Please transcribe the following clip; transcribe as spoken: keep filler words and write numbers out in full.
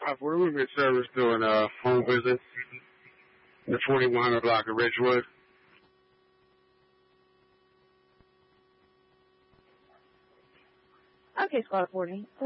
I've worked with service doing uh, home visits in the forty-one hundred block of Ridgewood. Okay, Squad forty.